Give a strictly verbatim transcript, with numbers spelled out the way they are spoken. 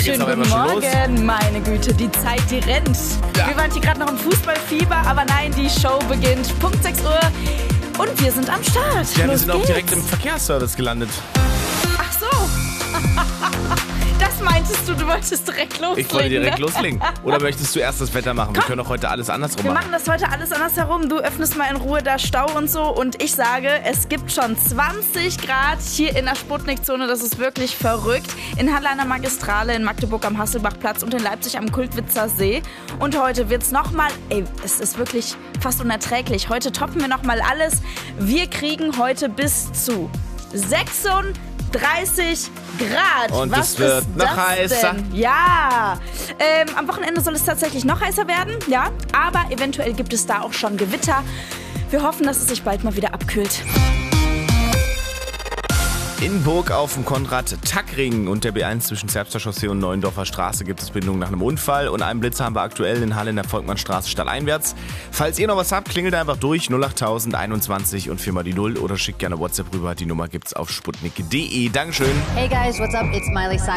Schönen guten Morgen, meine Güte, die Zeit, die rennt. Ja. Wir waren hier gerade noch im Fußballfieber, aber nein, die Show beginnt. Punkt sechs Uhr und wir sind am Start. Ja, Los wir sind geht's. auch direkt im Verkehrsservice gelandet. Ach so. Das meintest du, du wolltest direkt loslegen. Ich wollte direkt loslegen. Oder möchtest du erst das Wetter machen? Wir Komm. können auch heute alles andersrum Wir machen. machen das heute alles andersherum. Du öffnest mal in Ruhe da Stau und so. Und ich sage, es gibt schon zwanzig Grad hier in der Sputnik-Zone. Das ist wirklich verrückt. In Halle an der Magistrale, in Magdeburg am Hasselbachplatz und in Leipzig am Kultwitzer See. Und heute wird's nochmal, ey, es ist wirklich fast unerträglich. Heute toppen wir nochmal alles. Wir kriegen heute bis zu sechsunddreißig Grad. Und Was es wird ist noch das heißer. Denn? Ja. Ähm, am Wochenende soll es tatsächlich noch heißer werden, ja. Aber eventuell gibt es da auch schon Gewitter. Wir hoffen, dass es sich bald mal wieder abkühlt. In Burg auf dem Konrad-Tackring und der B eins zwischen Zerbster Chaussee und Neuendorfer Straße gibt es Bindung nach einem Unfall. Und einen Blitzer haben wir aktuell in Halle in der Volkmannstraße stadteinwärts. Falls ihr noch was habt, klingelt einfach durch null acht tausend einundzwanzig und viermal die Null oder schickt gerne WhatsApp rüber. Die Nummer gibt's auf sputnik punkt de. Dankeschön. Hey guys, what's up? It's Miley Cyrus.